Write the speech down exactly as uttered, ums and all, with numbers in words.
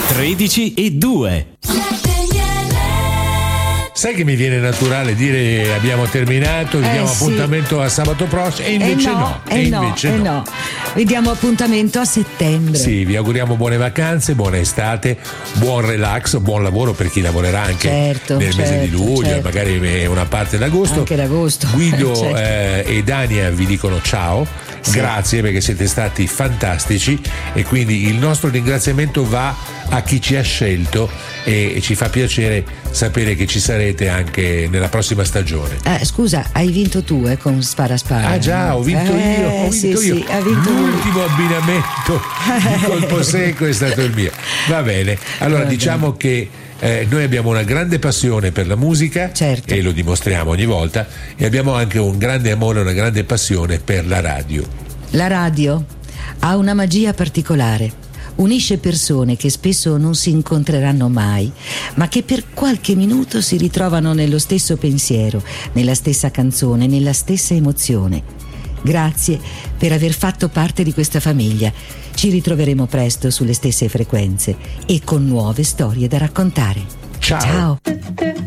tredici e due. Sai che mi viene naturale dire abbiamo terminato, vi Eh, diamo sì. appuntamento a sabato prossimo e invece eh no, no, eh e no, invece eh no. no. Vi diamo appuntamento a settembre. Sì, vi auguriamo buone vacanze, buona estate, buon relax, buon lavoro per chi lavorerà anche Certo, nel mese di certo, luglio, certo. magari una parte d'agosto. Anche d'agosto. Guido Certo. eh, e Dania vi dicono ciao, Sì. grazie perché siete stati fantastici e quindi il nostro ringraziamento va a chi ci ha scelto e ci fa piacere sapere che ci sarete anche nella prossima stagione. Eh, scusa, hai vinto tu eh, con Spara Spara. Ah già, ho vinto Eh, io, ho sì, vinto io. sì, ha vinto lui. L'ultimo abbinamento di colpo secco è stato il mio. Va bene, allora Va diciamo che eh, noi abbiamo una grande passione per la musica, Certo. e lo dimostriamo ogni volta, e abbiamo anche un grande amore, una grande passione per la radio. La radio ha una magia particolare. Unisce persone che spesso non si incontreranno mai, ma che per qualche minuto si ritrovano nello stesso pensiero, nella stessa canzone, nella stessa emozione. Grazie per aver fatto parte di questa famiglia. Ci ritroveremo presto sulle stesse frequenze e con nuove storie da raccontare. Ciao. Ciao.